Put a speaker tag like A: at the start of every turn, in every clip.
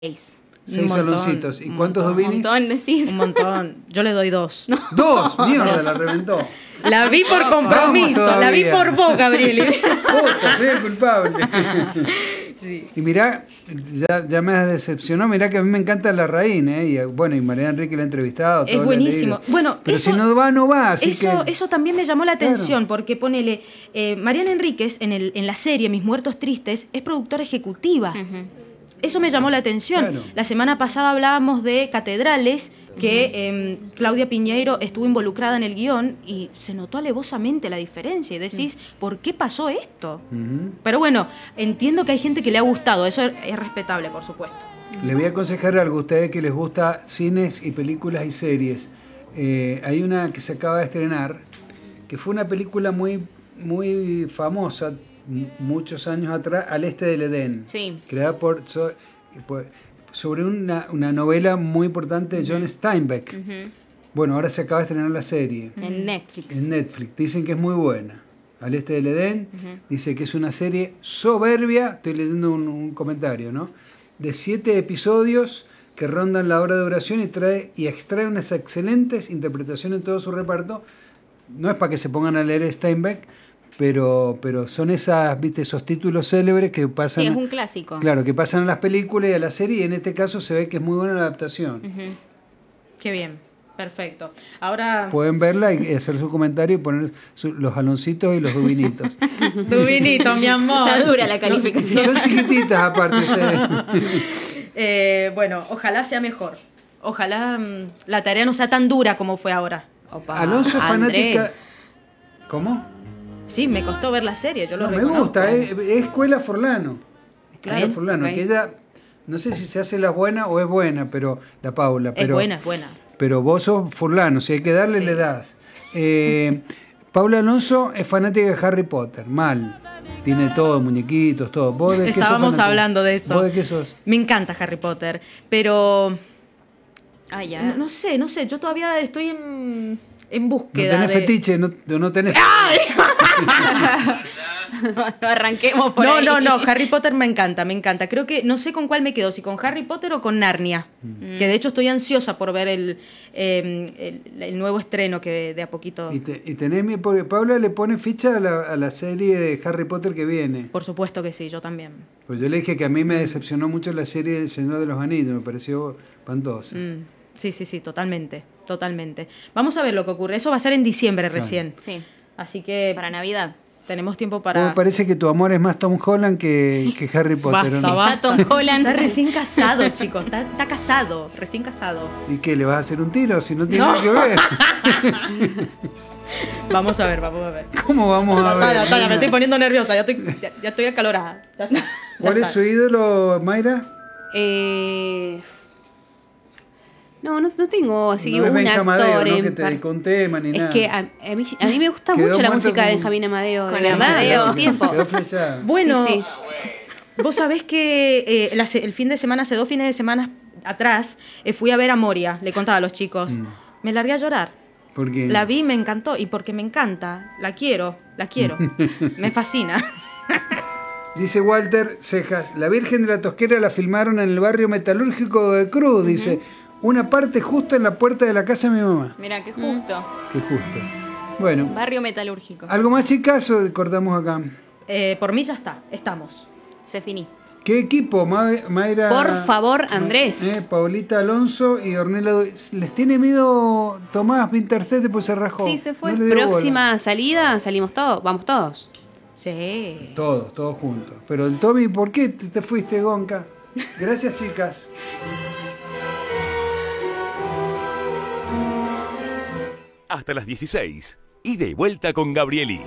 A: 6 saloncitos. ¿Y cuántos Dubinis?
B: Un montón, decís.
C: Un montón. Yo le doy 2.
B: No.
A: 2, mierda, la reventó.
C: La vi por compromiso, la vi por vos, Gabrieli.
A: Puta, soy el culpable.
C: Sí.
A: Y mirá, ya me decepcionó, mirá que a mí me encanta Larraín, y bueno, y Mariana Enrique la ha entrevistado.
C: Es buenísimo. Bueno,
A: pero
C: eso,
A: si no va, así
C: eso también me llamó la atención,
A: claro.
C: porque ponele, Mariana Enríquez en la serie Mis Muertos Tristes es productora ejecutiva.
B: Uh-huh.
C: Eso me llamó la atención.
A: Claro.
C: La semana pasada hablábamos de Catedrales, que Claudia Piñeiro estuvo involucrada en el guión y se notó alevosamente la diferencia y decís, ¿por qué pasó esto?
A: Uh-huh.
C: Pero bueno, entiendo que hay gente que le ha gustado, eso es respetable, por supuesto.
A: Le voy a aconsejar algo a ustedes que les gusta cines y películas y series. Hay una que se acaba de estrenar, que fue una película muy, muy famosa, muchos años atrás, Al Este del Edén,
B: Sí.
A: creada sobre una novela muy importante de John Steinbeck.
B: Uh-huh.
A: Bueno, ahora se acaba de estrenar la serie
B: En Netflix.
A: en Netflix. Dicen que es muy buena. Al Este del Edén,
B: Uh-huh.
A: dice que es una serie soberbia, estoy leyendo un comentario, ¿no? De 7 episodios que rondan la hora de duración y extrae unas excelentes interpretaciones en todo su reparto. No es para que se pongan a leer Steinbeck, pero son esos títulos célebres que pasan.
B: Sí, es un clásico.
A: Claro, que pasan a las películas y a la serie, y en este caso se ve que es muy buena la adaptación.
B: Uh-huh.
C: Qué bien, perfecto. Ahora,
A: Pueden verla y hacer su comentario y poner los jaloncitos y los dubinitos.
C: Dubinito, mi amor.
B: Está dura la
A: Y
B: calificación.
A: son chiquititas aparte ustedes.
C: Bueno, ojalá sea mejor. Ojalá la tarea no sea tan dura como fue ahora.
B: Opa,
A: Alonso es fanática.
B: Andrés.
A: ¿Cómo?
C: Sí, me costó ver la serie, yo lo
A: No, me
C: reconozco.
A: gusta, es Escuela Forlano. Escuela
C: Bien,
A: Forlano,
B: bien.
A: que ella, no sé si se hace la buena o es buena, pero la Paula. Pero,
C: Es buena.
A: Pero vos sos Forlano, si hay que darle,
B: Sí.
A: le das. Paula Alonso es fanática de Harry Potter, mal. Tiene todo, muñequitos, todo. ¿Vos de qué sos
C: Estábamos
A: fanática?
C: hablando de eso.
A: ¿Vos de qué sos?
C: Me encanta Harry Potter, pero
B: Ah, ya.
C: no sé, yo todavía estoy en
A: ¿No
C: búsqueda
A: tenés
C: de...
A: fetiche? ¿No tenés...?
B: No arranquemos por ahí.
C: No, Harry Potter me encanta. Creo que no sé con cuál me quedo, si con Harry Potter o con Narnia. Que de hecho estoy ansiosa por ver el nuevo estreno que de a poquito...
A: Y tenés porque Paula le pone ficha a la serie de Harry Potter que viene.
C: Por supuesto que sí, yo también.
A: Pues yo le dije que a mí me decepcionó mucho la serie del Señor de los Anillos, me pareció espantosa.
C: Sí, totalmente. Vamos a ver lo que ocurre. Eso va a ser en diciembre recién.
B: Sí,
C: Así que
B: para Navidad.
C: tenemos tiempo
A: Me
C: para...
A: parece que tu amor es más Tom Holland que Harry Potter. ¿o no?
C: Basta.
B: Está Tom Holland.
C: Está recién casado, chicos. Está casado, recién casado.
A: ¿Y qué? ¿Le vas a hacer un tiro si no tiene
C: No.
A: nada que ver?
C: Vamos a ver.
A: ¿Cómo vamos a ver?
C: Ya, me estoy poniendo nerviosa. Ya estoy acalorada. Ya
A: ¿Cuál es su ídolo, Mayra?
D: No tengo así
A: No es
D: un
A: Benjamín
D: actor
A: Amadeo, ¿no?
D: en
A: Que te dedicó un tema ni
D: Es
A: nada.
D: que a mí me gusta
A: Quedó
D: mucho la
A: muerto
D: música de
A: con-
D: Benjamín Amadeo,
B: con
D: de verdad, de
B: Amadeo.
D: hace tiempo.
A: Quedó flechada.
C: Bueno,
D: Sí.
C: vos sabés que el fin de semana, hace 2 fines de semana atrás, fui a ver a Moria. Le contaba a los chicos. Me largué a llorar.
A: Porque
C: La vi, me encantó. Y porque me encanta. La quiero. Me fascina.
A: dice Walter Cejas, la Virgen de la Tosquera la filmaron en el barrio metalúrgico de Cruz, dice, una parte justo en la puerta de la casa de mi mamá.
B: Mira, qué justo.
A: Qué justo. Bueno,
B: Barrio metalúrgico.
A: ¿algo más, chicas, o cortamos acá?
C: Por mí ya está. Estamos.
B: Se finí.
A: ¿Qué equipo, Mayra?
D: Por favor, Andrés.
A: Paulita Alonso y Ornella. ¿Les tiene miedo Tomás Winterstedt? Pues se rajó.
B: Sí, se fue.
A: No le dio
D: Próxima salida, salimos todos, vamos todos.
C: Sí.
A: bola. Todos juntos. Pero el Tommy, ¿por qué te fuiste, Gonca? Gracias, chicas.
E: Hasta las 16. Ida y vuelta con Gabrieli.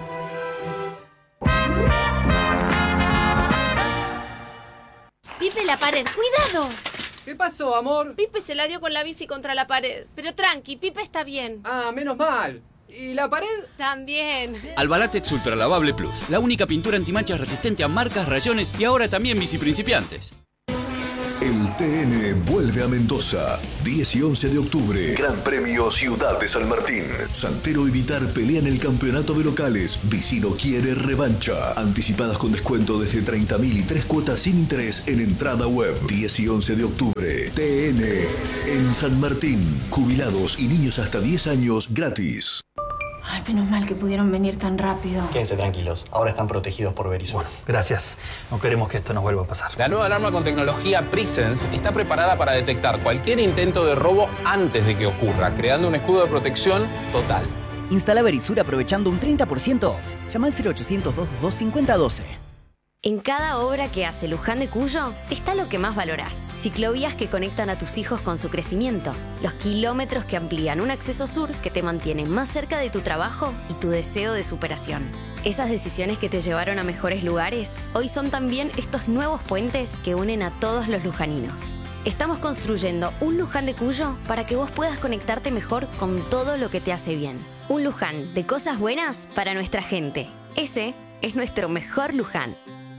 F: Pipe, la pared. ¡Cuidado!
G: ¿Qué pasó, amor?
F: Pipe se la dio con la bici contra la pared. Pero tranqui, Pipe está bien.
G: Ah, menos mal. ¿Y la pared?
F: También.
H: Albalatex Ultra Lavable Plus, la única pintura antimanchas resistente a marcas, rayones y ahora también biciprincipiantes.
I: El TN vuelve a Mendoza, 10 y 11 de octubre. Gran Premio Ciudad de San Martín. Santero y Vitar pelean el campeonato de locales. Vicino quiere revancha. Anticipadas con descuento desde 30.000 y 3 cuotas sin interés en entrada web. 10 y 11 de octubre. TN en San Martín. Jubilados y niños hasta 10 años gratis.
J: Ay, menos mal que pudieron venir tan rápido.
K: Quédense tranquilos, ahora están protegidos por Verisur.
L: Bueno, gracias. No queremos que esto nos vuelva a pasar.
M: La nueva alarma con tecnología Presence está preparada para detectar cualquier intento de robo antes de que ocurra, creando un escudo de protección total.
N: Instala Verisur aprovechando un 30% off. Llama al 0800-222-5012.
O: En cada obra que hace Luján de Cuyo está lo que más valorás. Ciclovías que conectan a tus hijos con su crecimiento. Los kilómetros que amplían un acceso sur que te mantiene más cerca de tu trabajo y tu deseo de superación. Esas decisiones que te llevaron a mejores lugares, hoy son también estos nuevos puentes que unen a todos los lujaninos. Estamos construyendo un Luján de Cuyo para que vos puedas conectarte mejor con todo lo que te hace bien. Un Luján de cosas buenas para nuestra gente. Ese es nuestro mejor Luján.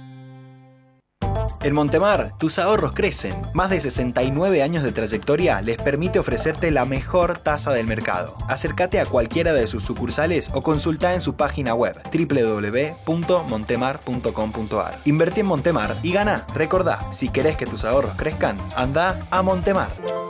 P: En Montemar, tus ahorros crecen. Más de 69 años de trayectoria les permite ofrecerte la mejor tasa del mercado. Acércate a cualquiera de sus sucursales o consulta en su página web www.montemar.com.ar. Invertí en Montemar y gana. Recordá, si querés que tus ahorros crezcan, anda a Montemar.